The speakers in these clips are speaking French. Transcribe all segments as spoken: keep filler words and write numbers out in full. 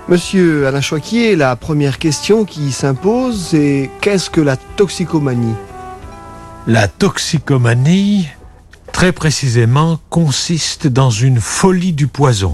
Monsieur Alain Choiquier, la première question qui s'impose, c'est qu'est-ce que la toxicomanie ? La toxicomanie, très précisément, consiste dans une folie du poison.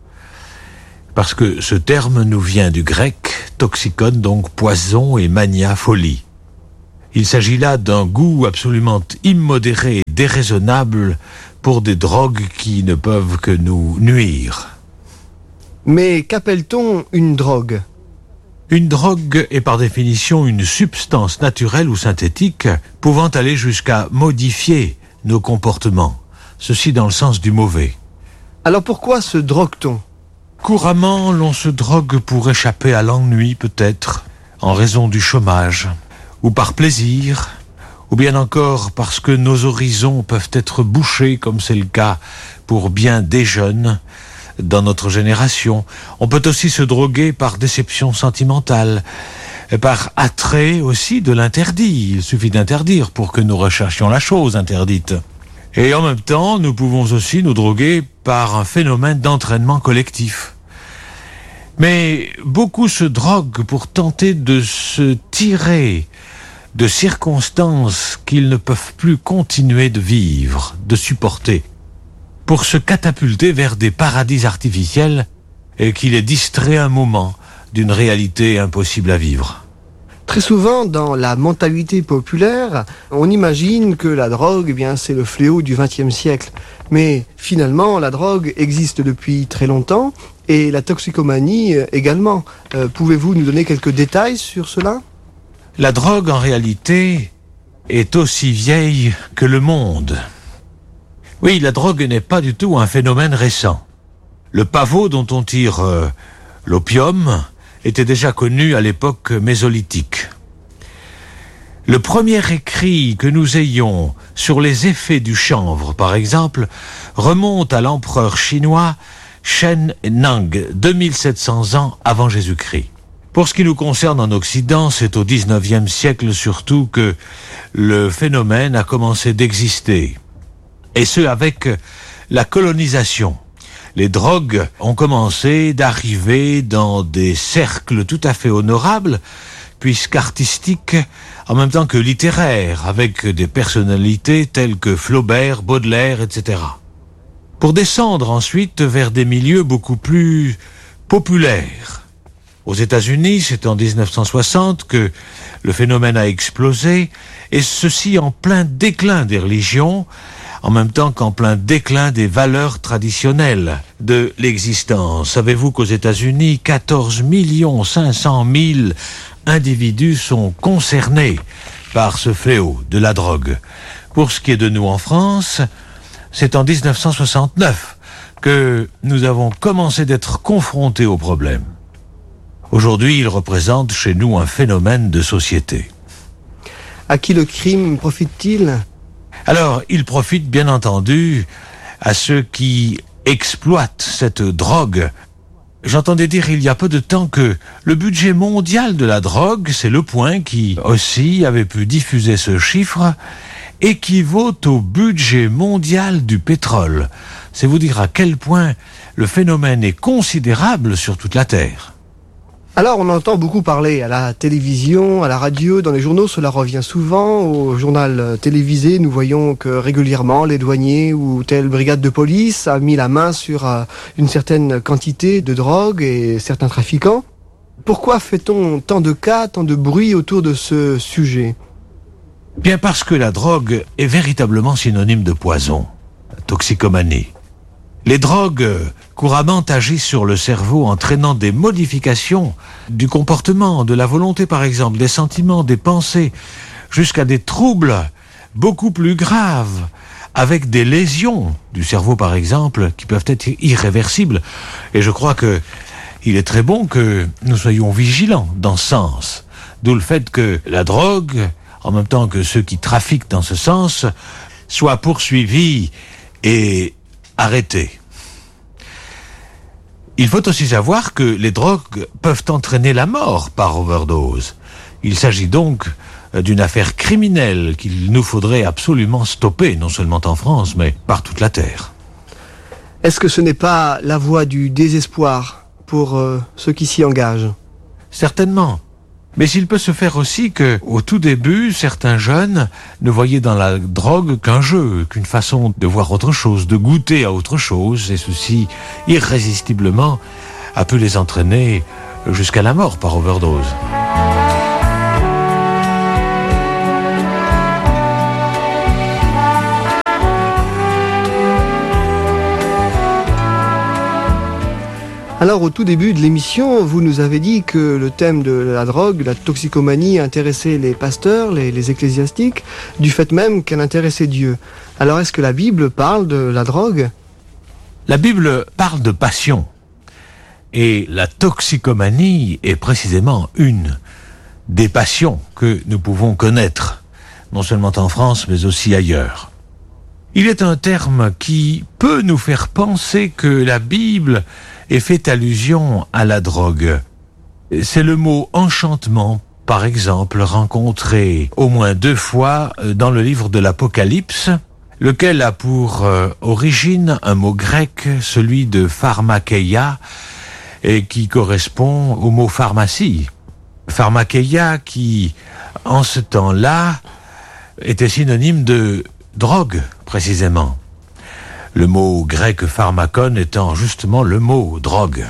Parce que ce terme nous vient du grec, toxikon, donc poison, et mania, folie. Il s'agit là d'un goût absolument immodéré et déraisonnable pour des drogues qui ne peuvent que nous nuire. Mais qu'appelle-t-on une drogue ? Une drogue est par définition une substance naturelle ou synthétique pouvant aller jusqu'à modifier nos comportements, ceci dans le sens du mauvais. Alors pourquoi se drogue-t-on ? Couramment, l'on se drogue pour échapper à l'ennui peut-être, en raison du chômage, ou par plaisir, ou bien encore parce que nos horizons peuvent être bouchés, comme c'est le cas pour bien des jeunes, dans notre génération. On peut aussi se droguer par déception sentimentale, par attrait aussi de l'interdit. Il suffit d'interdire pour que nous recherchions la chose interdite. Et en même temps, nous pouvons aussi nous droguer par un phénomène d'entraînement collectif. Mais beaucoup se droguent pour tenter de se tirer de circonstances qu'ils ne peuvent plus continuer de vivre, de supporter, pour se catapulter vers des paradis artificiels et qui les distraient un moment d'une réalité impossible à vivre. Très souvent, dans la mentalité populaire, on imagine que la drogue, eh bien, c'est le fléau du vingtième siècle. Mais finalement, la drogue existe depuis très longtemps et la toxicomanie également. Euh, pouvez-vous nous donner quelques détails sur cela ? La drogue, en réalité, est aussi vieille que le monde. Oui, la drogue n'est pas du tout un phénomène récent. Le pavot dont on tire euh, l'opium était déjà connu à l'époque mésolithique. Le premier écrit que nous ayons sur les effets du chanvre, par exemple, remonte à l'empereur chinois Shen Nang, deux mille sept cents ans avant Jésus-Christ. Pour ce qui nous concerne en Occident, c'est au dix-neuvième siècle surtout que le phénomène a commencé d'exister. Et ce, avec la colonisation. Les drogues ont commencé d'arriver dans des cercles tout à fait honorables, puisqu'artistiques, en même temps que littéraires, avec des personnalités telles que Flaubert, Baudelaire, et cetera. Pour descendre ensuite vers des milieux beaucoup plus populaires. Aux États-Unis, c'est en dix-neuf cent soixante que le phénomène a explosé, et ceci en plein déclin des religions, en même temps qu'en plein déclin des valeurs traditionnelles de l'existence. Savez-vous qu'aux États-Unis, quatorze millions cinq cent mille individus sont concernés par ce fléau de la drogue. Pour ce qui est de nous en France, c'est en dix-neuf cent soixante-neuf que nous avons commencé d'être confrontés au problème. Aujourd'hui, il représente chez nous un phénomène de société. À qui le crime profite-t-il ? Alors, il profite bien entendu à ceux qui exploitent cette drogue. J'entendais dire il y a peu de temps que le budget mondial de la drogue, c'est Le Point qui aussi avait pu diffuser ce chiffre, équivaut au budget mondial du pétrole. C'est vous dire à quel point le phénomène est considérable sur toute la Terre. Alors, on entend beaucoup parler à la télévision, à la radio, dans les journaux, cela revient souvent. Au journal télévisé, nous voyons que régulièrement, les douaniers ou telle brigade de police a mis la main sur euh, une certaine quantité de drogue et certains trafiquants. Pourquoi fait-on tant de cas, tant de bruit autour de ce sujet ? Bien parce que la drogue est véritablement synonyme de poison, la toxicomanie. Les drogues couramment agissent sur le cerveau, entraînant des modifications du comportement, de la volonté par exemple, des sentiments, des pensées, jusqu'à des troubles beaucoup plus graves, avec des lésions du cerveau par exemple, qui peuvent être irréversibles. Et je crois que il est très bon que nous soyons vigilants dans ce sens. D'où le fait que la drogue, en même temps que ceux qui trafiquent dans ce sens, soient poursuivis et arrêtés. Il faut aussi savoir que les drogues peuvent entraîner la mort par overdose. Il s'agit donc d'une affaire criminelle qu'il nous faudrait absolument stopper, non seulement en France, mais par toute la Terre. Est-ce que ce n'est pas la voie du désespoir ? pour euh, ceux qui s'y engagent. Certainement. Mais il peut se faire aussi que, au tout début, certains jeunes ne voyaient dans la drogue qu'un jeu, qu'une façon de voir autre chose, de goûter à autre chose, et ceci, irrésistiblement, a pu les entraîner jusqu'à la mort par overdose. Alors au tout début de l'émission, vous nous avez dit que le thème de la drogue, la toxicomanie intéressait les pasteurs, les, les ecclésiastiques, du fait même qu'elle intéressait Dieu. Alors est-ce que la Bible parle de la drogue ? La Bible parle de passion. Et la toxicomanie est précisément une des passions que nous pouvons connaître, non seulement en France, mais aussi ailleurs. Il est un terme qui peut nous faire penser que la Bible ait fait allusion à la drogue. C'est le mot enchantement, par exemple, rencontré au moins deux fois dans le livre de l'Apocalypse, lequel a pour euh, origine un mot grec, celui de pharmakeia, et qui correspond au mot pharmacie. Pharmakeia qui, en ce temps-là, était synonyme de drogue, précisément. Le mot grec pharmakon étant justement le mot drogue.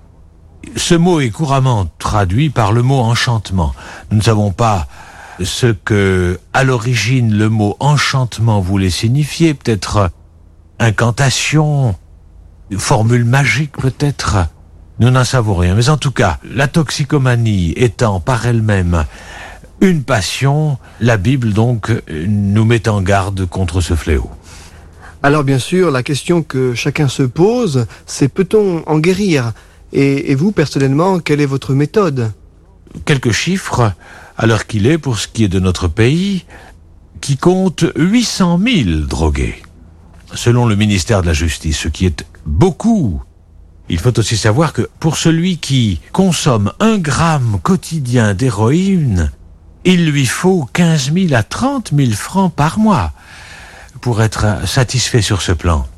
Ce mot est couramment traduit par le mot enchantement. Nous ne savons pas ce que, à l'origine, le mot enchantement voulait signifier, peut-être incantation, formule magique peut-être. Nous n'en savons rien. Mais en tout cas, la toxicomanie étant par elle-même une passion, la Bible donc nous met en garde contre ce fléau. Alors bien sûr, la question que chacun se pose, c'est peut-on en guérir ? et, et vous, personnellement, quelle est votre méthode ? Quelques chiffres, à l'heure qu'il est, pour ce qui est de notre pays, qui compte huit cent mille drogués, selon le ministère de la Justice, ce qui est beaucoup. Il faut aussi savoir que pour celui qui consomme un gramme quotidien d'héroïne, il lui faut quinze mille à trente mille francs par mois pour être satisfait sur ce plan.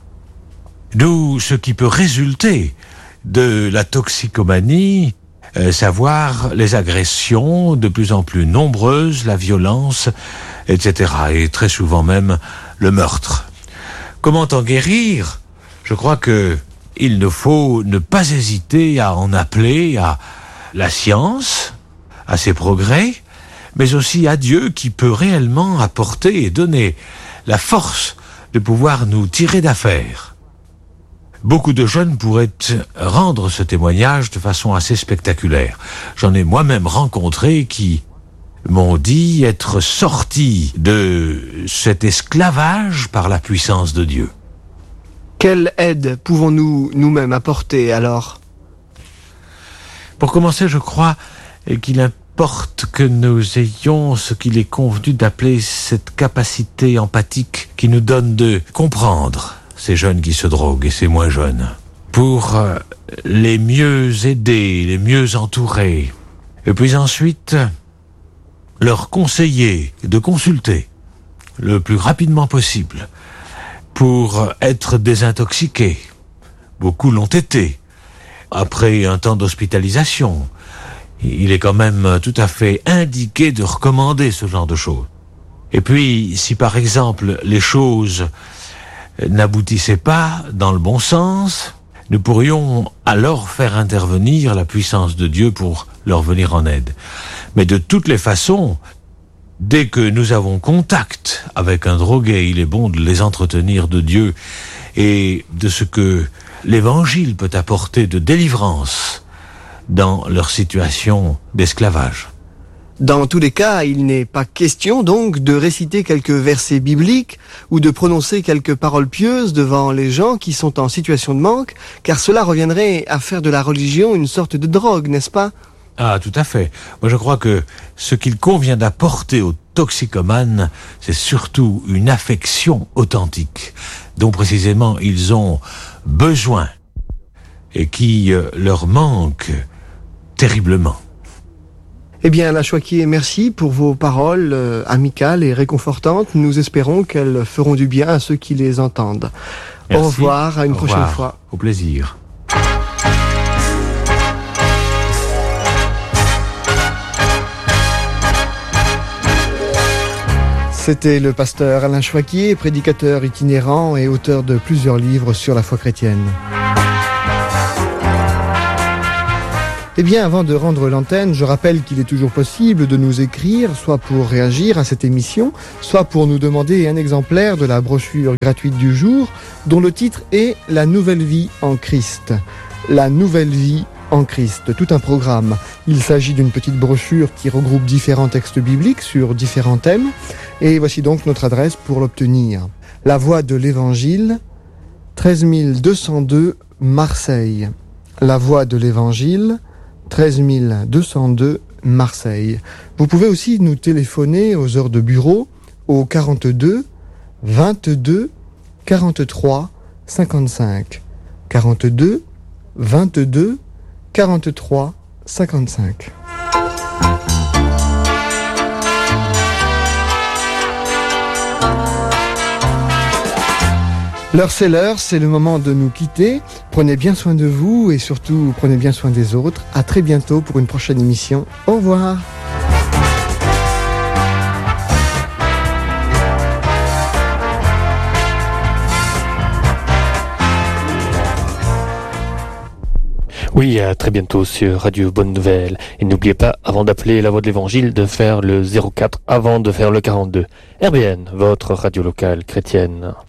D'où ce qui peut résulter de la toxicomanie, euh, savoir les agressions de plus en plus nombreuses, la violence, et cetera. Et très souvent même le meurtre. Comment en guérir ? Je crois que il ne faut ne pas hésiter à en appeler à la science, à ses progrès, mais aussi à Dieu qui peut réellement apporter et donner la force de pouvoir nous tirer d'affaire. Beaucoup de jeunes pourraient rendre ce témoignage de façon assez spectaculaire. J'en ai moi-même rencontré qui m'ont dit être sortis de cet esclavage par la puissance de Dieu. Quelle aide pouvons-nous nous-mêmes apporter alors ? Pour commencer, je crois qu'il importe que nous ayons ce qu'il est convenu d'appeler cette capacité empathique qui nous donne de comprendre ces jeunes qui se droguent et ces moins jeunes, pour les mieux aider, les mieux entourer, et puis ensuite leur conseiller de consulter le plus rapidement possible pour être désintoxiqués. Beaucoup l'ont été. Après un temps d'hospitalisation, il est quand même tout à fait indiqué de recommander ce genre de choses. Et puis, si par exemple les choses n'aboutissaient pas dans le bon sens, nous pourrions alors faire intervenir la puissance de Dieu pour leur venir en aide. Mais de toutes les façons, dès que nous avons contact avec un drogué, il est bon de les entretenir de Dieu et de ce que l'Évangile peut apporter de délivrance dans leur situation d'esclavage. Dans tous les cas, il n'est pas question donc de réciter quelques versets bibliques ou de prononcer quelques paroles pieuses devant les gens qui sont en situation de manque, car cela reviendrait à faire de la religion une sorte de drogue, n'est-ce pas ? Ah, tout à fait. Moi, je crois que ce qu'il convient d'apporter aux toxicomanes, c'est surtout une affection authentique, dont précisément ils ont besoin et qui euh, leur manque terriblement. Eh bien, Alain Choiquier, merci pour vos paroles euh, amicales et réconfortantes. Nous espérons qu'elles feront du bien à ceux qui les entendent. Merci. Au revoir, à une Au prochaine revoir. fois. Au plaisir. C'était le pasteur Alain Choiquier, prédicateur itinérant et auteur de plusieurs livres sur la foi chrétienne. Eh bien, avant de rendre l'antenne, je rappelle qu'il est toujours possible de nous écrire, soit pour réagir à cette émission, soit pour nous demander un exemplaire de la brochure gratuite du jour, dont le titre est « La nouvelle vie en Christ ». La nouvelle vie en Christ, tout un programme. Il s'agit d'une petite brochure qui regroupe différents textes bibliques sur différents thèmes. Et voici donc notre adresse pour l'obtenir. La Voix de l'Évangile, treize mille deux cent deux, Marseille. La Voix de l'Évangile, treize mille deux cent deux, Marseille. Vous pouvez aussi nous téléphoner aux heures de bureau au quarante-deux, vingt-deux, quarante-trois, cinquante-cinq. quarante-deux, vingt-deux, quarante-trois, cinquante-cinq. L'heure c'est l'heure, c'est le moment de nous quitter. Prenez bien soin de vous et surtout prenez bien soin des autres. À très bientôt pour une prochaine émission. Au revoir. Oui, à très bientôt sur Radio Bonne Nouvelle. Et n'oubliez pas, avant d'appeler la Voix de l'Évangile, de faire le zéro quatre avant de faire le quarante-deux. R B N, votre radio locale chrétienne.